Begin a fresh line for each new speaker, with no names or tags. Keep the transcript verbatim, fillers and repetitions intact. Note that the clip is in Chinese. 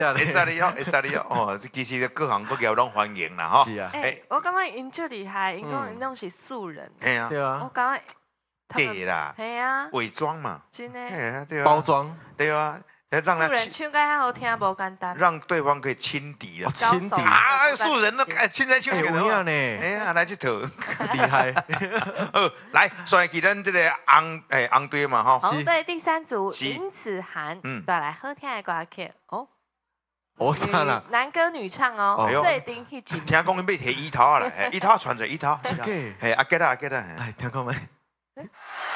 会使哩哦，会使哩哦。哦，其实各行各业拢欢迎啦吼。
是啊。
哎，我感觉因最厉害，因讲因拢是素人。
嘿啊。
对啊。
我感觉。
假啦。
系啊。
伪装嘛。
真的。
啊，对啊。
包装。
对啊。让
素人唱歌好听，无简单。
让对方可以轻敌啊。
轻敌
啊！素人都哎，亲身亲
有影呢。
哎呀，来去投。
厉害。
哦，来，选起咱这个红诶红队嘛吼。
红队第三组林子涵，嗯，带来好听的歌曲哦。
我啥啦？
男歌女唱哦，最顶迄集。
听讲你要摕衣头啊啦，衣头传着衣头。
这个。
嘿，阿吉啦阿吉啦。
哎，听讲没？